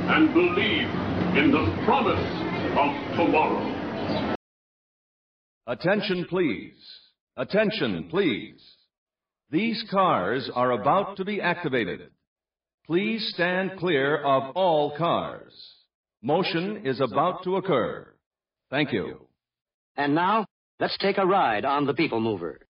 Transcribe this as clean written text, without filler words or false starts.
and believe in the promise of tomorrow. Attention, please. Attention, please. These cars are about to be activated. Please stand clear of all cars. Motion is about to occur. Thank you. And now, let's take a ride on the People Mover.